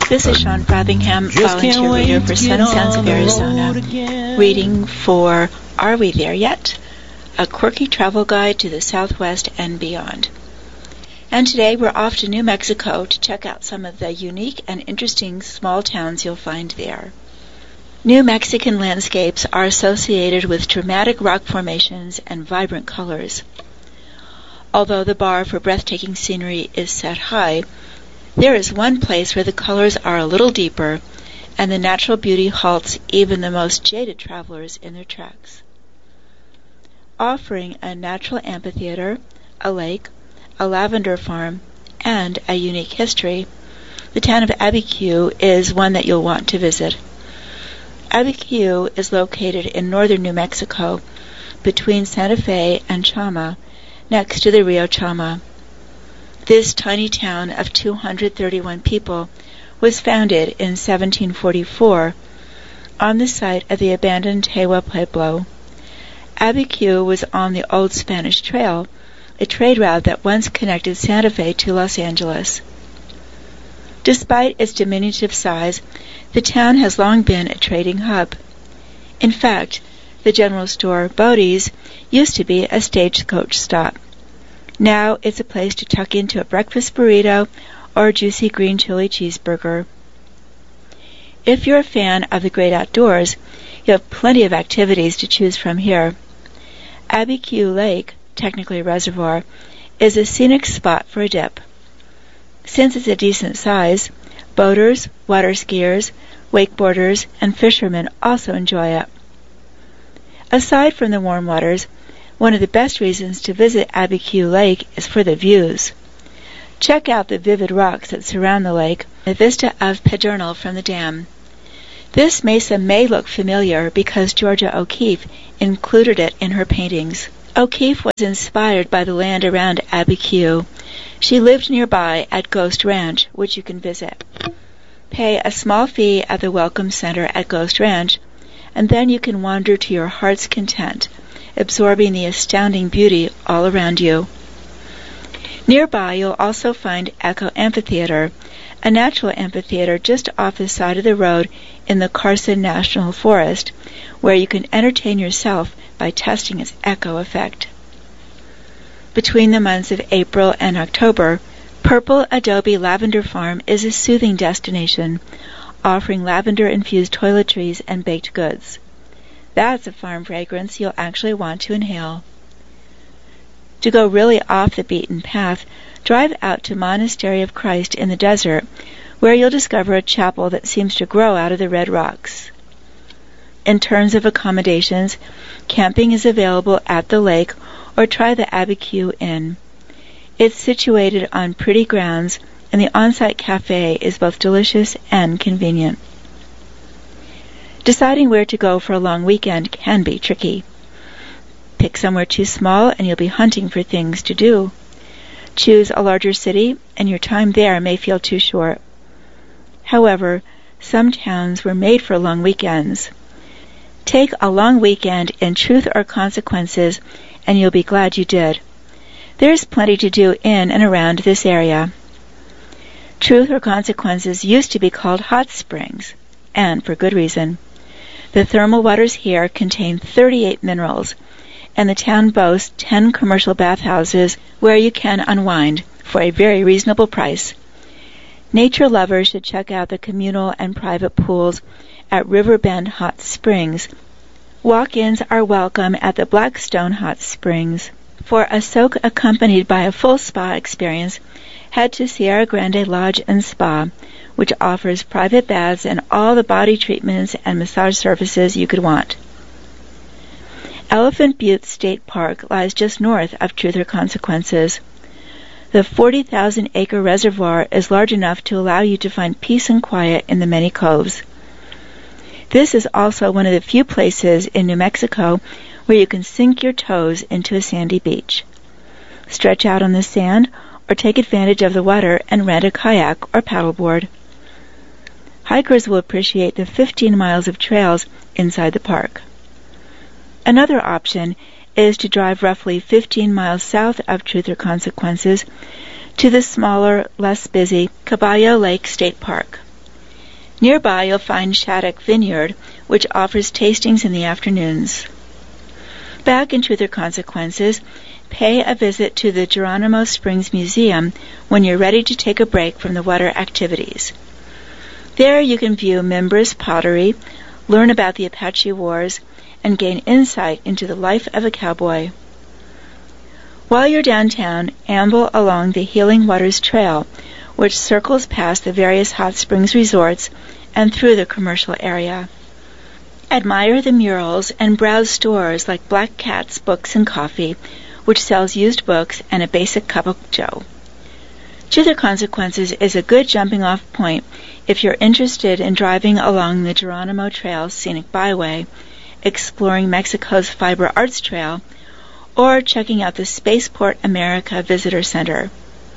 This is Sean Frothingham, volunteer reader for Sun Sounds of Arizona, reading for Are We There Yet? A quirky travel guide to the Southwest and beyond. And today we're off to New Mexico to check out some of the unique and interesting small towns you'll find there. New Mexican landscapes are associated with dramatic rock formations and vibrant colors. Although the bar for breathtaking scenery is set high, there is one place where the colors are a little deeper, and the natural beauty halts even the most jaded travelers in their tracks. Offering a natural amphitheater, a lake, a lavender farm, and a unique history, the town of Abiquiu is one that you'll want to visit. Abiquiu is located in northern New Mexico, between Santa Fe and Chama, next to the Rio Chama. This tiny town of 231 people was founded in 1744 on the site of the abandoned Tewa Pueblo. Abiquiu was on the old Spanish Trail, a trade route that once connected Santa Fe to Los Angeles. Despite its diminutive size, the town has long been a trading hub. In fact, the general store Bodie's used to be a stagecoach stop. Now it's a place to tuck into a breakfast burrito or a juicy green chili cheeseburger. If you're a fan of the great outdoors, you have plenty of activities to choose from here. Abiquiu Lake, technically a reservoir, is a scenic spot for a dip. Since it's a decent size, boaters, water skiers, wakeboarders, and fishermen also enjoy it. Aside from the warm waters, one of the best reasons to visit Abiquiu Lake is for the views. Check out the vivid rocks that surround the lake, the vista of Pedernal from the dam. This mesa may look familiar because Georgia O'Keeffe included it in her paintings. O'Keeffe was inspired by the land around Abiquiu. She lived nearby at Ghost Ranch, which you can visit. Pay a small fee at the Welcome Center at Ghost Ranch, and then you can wander to your heart's content, absorbing the astounding beauty all around you. Nearby, you'll also find Echo Amphitheater, a natural amphitheater just off the side of the road in the Carson National Forest, where you can entertain yourself by testing its echo effect. Between the months of April and October, Purple Adobe Lavender Farm is a soothing destination, offering lavender-infused toiletries and baked goods. That's a farm fragrance you'll actually want to inhale. To go really off the beaten path, drive out to Monastery of Christ in the desert, where you'll discover a chapel that seems to grow out of the red rocks. In terms of accommodations, camping is available at the lake or try the Abiquiu Inn. It's situated on pretty grounds, and the on-site cafe is both delicious and convenient. Deciding where to go for a long weekend can be tricky. Pick somewhere too small and you'll be hunting for things to do. Choose a larger city and your time there may feel too short. However, some towns were made for long weekends. Take a long weekend in Truth or Consequences and you'll be glad you did. There's plenty to do in and around this area. Truth or Consequences used to be called Hot Springs, and for good reason. The thermal waters here contain 38 minerals, and the town boasts 10 commercial bathhouses where you can unwind for a very reasonable price. Nature lovers should check out the communal and private pools at Riverbend Hot Springs. Walk-ins are welcome at the Blackstone Hot Springs. For a soak accompanied by a full spa experience, head to Sierra Grande Lodge and Spa, which offers private baths and all the body treatments and massage services you could want. Elephant Butte State Park lies just north of Truth or Consequences. The 40,000-acre reservoir is large enough to allow you to find peace and quiet in the many coves. This is also one of the few places in New Mexico where you can sink your toes into a sandy beach. Stretch out on the sand or take advantage of the water and rent a kayak or paddleboard. Hikers will appreciate the 15 miles of trails inside the park. Another option is to drive roughly 15 miles south of Truth or Consequences to the smaller, less busy Caballo Lake State Park. Nearby you'll find Shattuck Vineyard, which offers tastings in the afternoons. Back in Truth or Consequences, pay a visit to the Geronimo Springs Museum when you're ready to take a break from the water activities. There you can view Mimbres pottery, learn about the Apache Wars, and gain insight into the life of a cowboy. While you're downtown, amble along the Healing Waters Trail, which circles past the various hot springs resorts and through the commercial area. Admire the murals and browse stores like Black Cat's Books and Coffee, which sells used books and a basic cup of joe. Truth or Consequences is a good jumping-off point if you're interested in driving along the Geronimo Trail Scenic Byway, exploring Mexico's Fiber Arts Trail, or checking out the Spaceport America Visitor Center.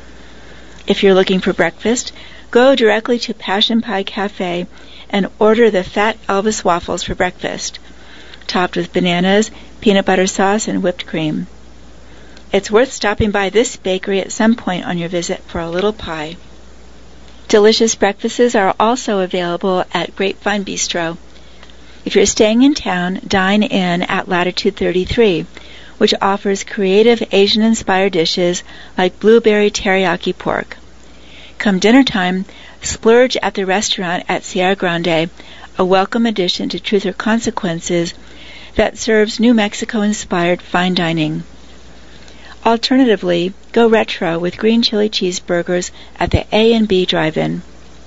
If you're looking for breakfast, go directly to Passion Pie Cafe and order the Fat Elvis waffles for breakfast, topped with bananas, peanut butter sauce, and whipped cream. It's worth stopping by this bakery at some point on your visit for a little pie. Delicious breakfasts are also available at Grapevine Bistro. If you're staying in town, dine in at Latitude 33, which offers creative Asian-inspired dishes like blueberry teriyaki pork. Come dinner time, splurge at the restaurant at Sierra Grande, a welcome addition to Truth or Consequences that serves New Mexico-inspired fine dining. Alternatively, go retro with green chili cheeseburgers at the A&B Drive-In.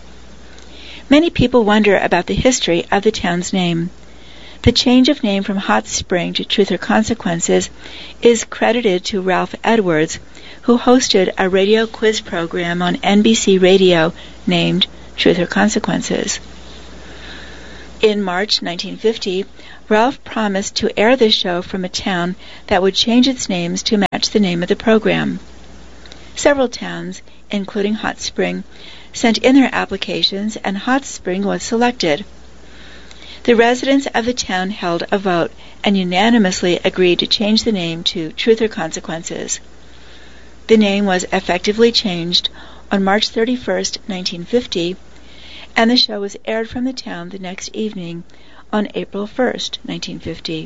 Many people wonder about the history of the town's name. The change of name from Hot Spring to Truth or Consequences is credited to Ralph Edwards, who hosted a radio quiz program on NBC Radio named Truth or Consequences. In March 1950, Ralph promised to air the show from a town that would change its names to match the name of the program. Several towns, including Hot Spring, sent in their applications, and Hot Spring was selected. The residents of the town held a vote and unanimously agreed to change the name to Truth or Consequences. The name was effectively changed on March 31, 1950, and the show was aired from the town the next evening on April 1, 1950.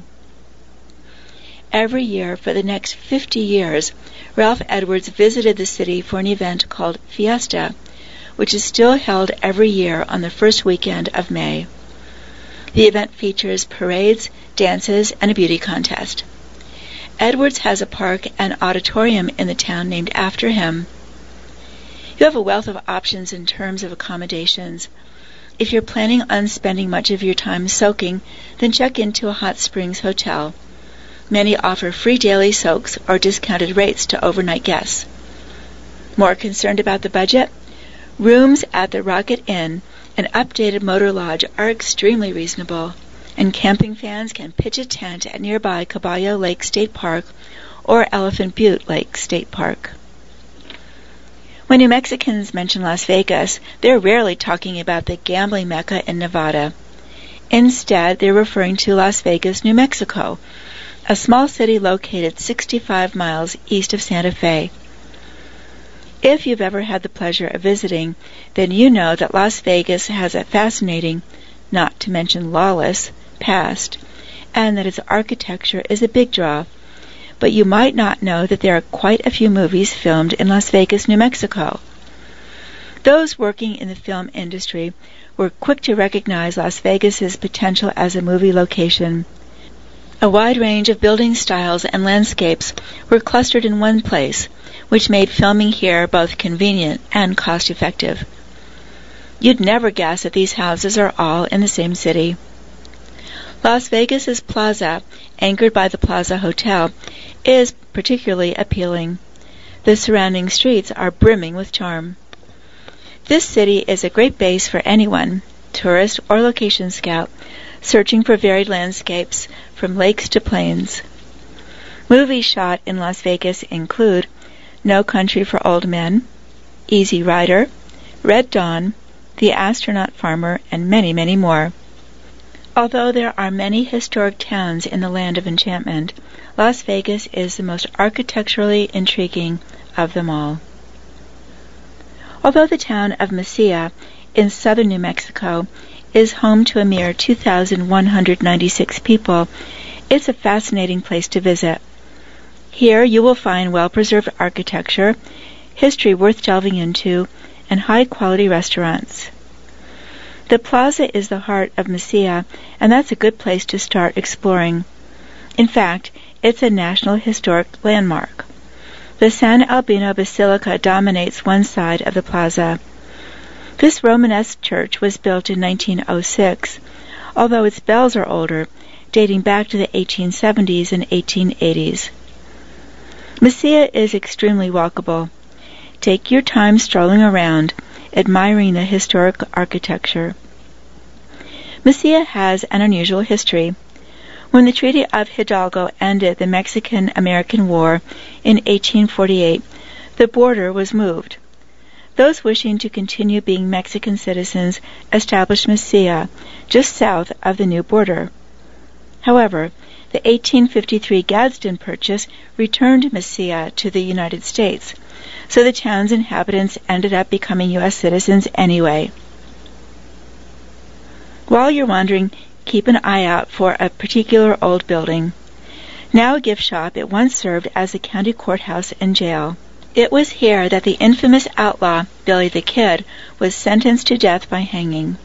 Every year for the next 50 years, Ralph Edwards visited the city for an event called Fiesta, which is still held every year on the first weekend of May. The event features parades, dances, and a beauty contest. Edwards has a park and auditorium in the town named after him. You have a wealth of options in terms of accommodations. If you're planning on spending much of your time soaking, then check into a Hot Springs hotel. Many offer free daily soaks or discounted rates to overnight guests. More concerned about the budget? Rooms at the Rocket Inn, an updated motor lodge, are extremely reasonable, and camping fans can pitch a tent at nearby Caballo Lake State Park or Elephant Butte Lake State Park. When New Mexicans mention Las Vegas, they're rarely talking about the gambling mecca in Nevada. Instead, they're referring to Las Vegas, New Mexico, a small city located 65 miles east of Santa Fe. If you've ever had the pleasure of visiting, then you know that Las Vegas has a fascinating, not to mention lawless, past, and that its architecture is a big draw. But you might not know that there are quite a few movies filmed in Las Vegas, New Mexico. Those working in the film industry were quick to recognize Las Vegas's potential as a movie location. A wide range of building styles and landscapes were clustered in one place, which made filming here both convenient and cost-effective. You'd never guess that these houses are all in the same city. Las Vegas's plaza, anchored by the Plaza Hotel, is particularly appealing. The surrounding streets are brimming with charm. This city is a great base for anyone, tourist or location scout, searching for varied landscapes from lakes to plains. Movies shot in Las Vegas include No Country for Old Men, Easy Rider, Red Dawn, The Astronaut Farmer, and many, many more. Although there are many historic towns in the land of enchantment, Las Vegas is the most architecturally intriguing of them all. Although the town of Mesilla in southern New Mexico, is home to a mere 2,196 people. It's a fascinating place to visit. Here you will find well-preserved architecture, history worth delving into, and high-quality restaurants. The plaza is the heart of Mesilla, and that's a good place to start exploring. In fact, it's a National Historic Landmark. The San Albino Basilica dominates one side of the plaza. This Romanesque church was built in 1906, although its bells are older, dating back to the 1870s and 1880s. Mesilla is extremely walkable. Take your time strolling around, admiring the historic architecture. Mesilla has an unusual history. When the Treaty of Hidalgo ended the Mexican-American War in 1848, the border was moved. Those wishing to continue being Mexican citizens established Mesilla, just south of the new border. However, the 1853 Gadsden Purchase returned Mesilla to the United States, so the town's inhabitants ended up becoming U.S. citizens anyway. While you're wandering, keep an eye out for a particular old building. Now a gift shop, it once served as the county courthouse and jail. It was here that the infamous outlaw, Billy the Kid, was sentenced to death by hanging.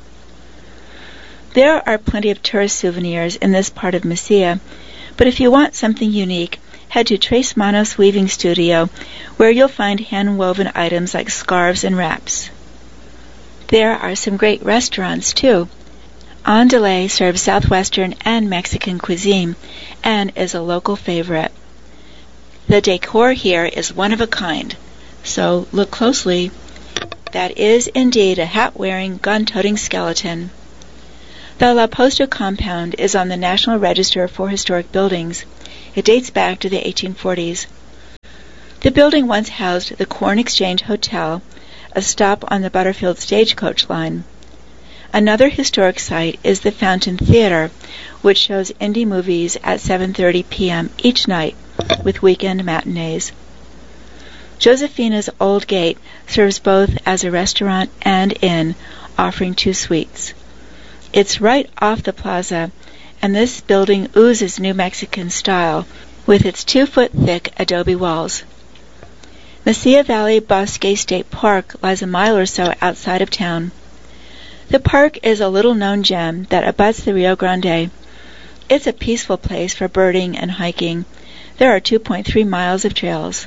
There are plenty of tourist souvenirs in this part of Mesilla, but if you want something unique, head to Tres Manos Weaving Studio, where you'll find hand-woven items like scarves and wraps. There are some great restaurants, too. Andale serves Southwestern and Mexican cuisine and is a local favorite. The decor here is one of a kind, so look closely. That is indeed a hat-wearing, gun-toting skeleton. The La Posta compound is on the National Register for Historic Buildings. It dates back to the 1840s. The building once housed the Corn Exchange Hotel, a stop on the Butterfield stagecoach line. Another historic site is the Fountain Theater, which shows indie movies at 7:30 p.m. each night, with weekend matinees. Josefina's Old Gate serves both as a restaurant and inn, offering 2 suites. It's right off the plaza, and this building oozes New Mexican style, with its 2-foot-thick adobe walls. Mesilla Valley Bosque State Park lies a mile or so outside of town. The park is a little-known gem that abuts the Rio Grande. It's a peaceful place for birding and hiking. There are 2.3 miles of trails.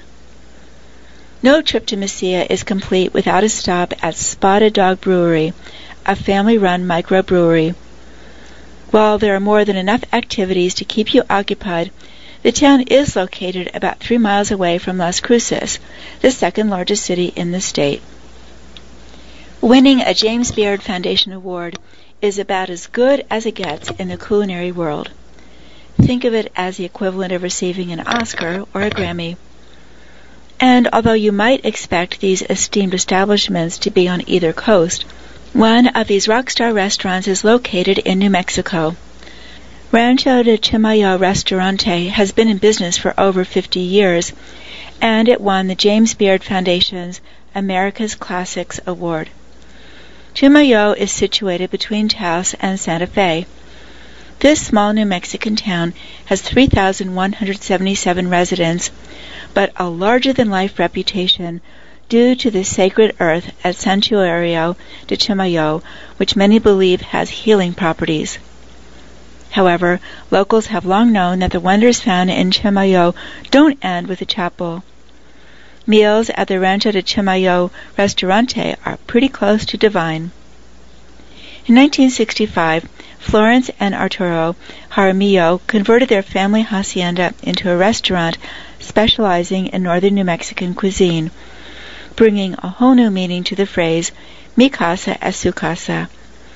No trip to Mesilla is complete without a stop at Spotted Dog Brewery, a family-run microbrewery. While there are more than enough activities to keep you occupied, the town is located about 3 miles away from Las Cruces, the second-largest city in the state. Winning a James Beard Foundation Award is about as good as it gets in the culinary world. Think of it as the equivalent of receiving an Oscar or a Grammy. And although you might expect these esteemed establishments to be on either coast, one of these rockstar restaurants is located in New Mexico. Rancho de Chimayo Restaurante has been in business for over 50 years, and it won the James Beard Foundation's America's Classics Award. Chimayo is situated between Taos and Santa Fe. This small New Mexican town has 3,177 residents, but a larger-than-life reputation due to the sacred earth at Santuario de Chimayo, which many believe has healing properties. However, locals have long known that the wonders found in Chimayo don't end with the chapel. Meals at the Rancho de Chimayo Restaurante are pretty close to divine. In 1965, Florence and Arturo Jaramillo converted their family hacienda into a restaurant specializing in northern New Mexican cuisine, bringing a whole new meaning to the phrase, Mi casa es su casa.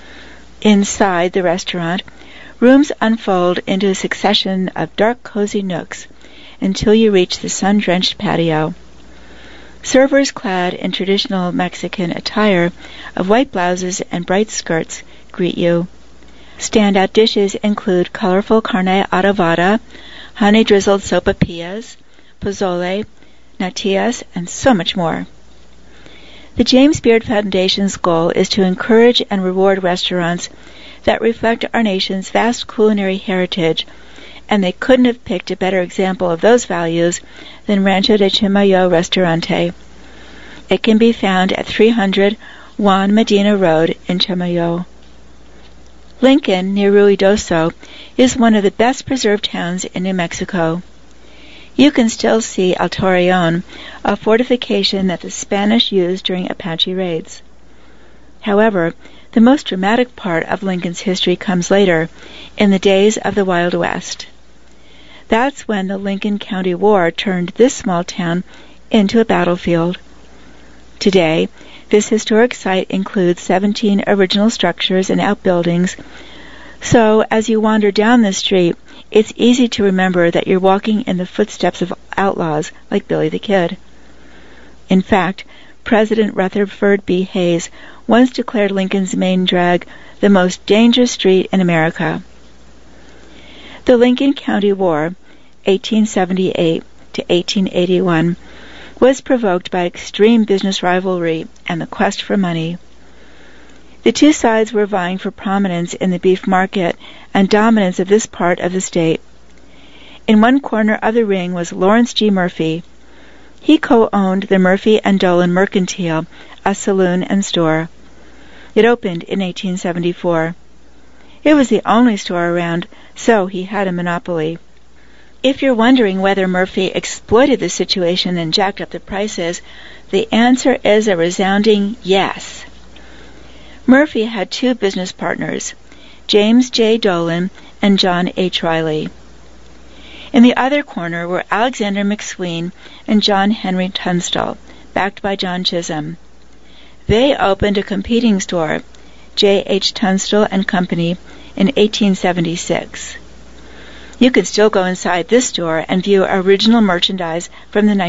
Inside the restaurant, rooms unfold into a succession of dark, cozy nooks until you reach the sun-drenched patio. Servers clad in traditional Mexican attire of white blouses and bright skirts greet you. Standout dishes include colorful carne adobada, honey-drizzled sopapillas, pozole, natillas, and so much more. The James Beard Foundation's goal is to encourage and reward restaurants that reflect our nation's vast culinary heritage, and they couldn't have picked a better example of those values than Rancho de Chimayo Restaurante. It can be found at 300 Juan Medina Road in Chimayo. Lincoln, near Ruidoso, is one of the best preserved towns in New Mexico. You can still see El Torreon, a fortification that the Spanish used during Apache raids. However, the most dramatic part of Lincoln's history comes later, in the days of the Wild West. That's when the Lincoln County War turned this small town into a battlefield. Today, this historic site includes 17 original structures and outbuildings, so as you wander down the street, it's easy to remember that you're walking in the footsteps of outlaws like Billy the Kid. In fact, President Rutherford B. Hayes once declared Lincoln's main drag the most dangerous street in America. The Lincoln County War, 1878 to 1881, was provoked by extreme business rivalry and the quest for money. The two sides were vying for prominence in the beef market and dominance of this part of the state. In one corner of the ring was Lawrence G. Murphy. He co-owned the Murphy and Dolan Mercantile, a saloon and store. It opened in 1874. It was the only store around, so he had a monopoly. If you're wondering whether Murphy exploited the situation and jacked up the prices, the answer is a resounding yes. Murphy had two business partners, James J. Dolan and John H. Riley. In the other corner were Alexander McSween and John Henry Tunstall, backed by John Chisholm. They opened a competing store, J. H. Tunstall and Company, in 1876. You can still go inside this store and view original merchandise from the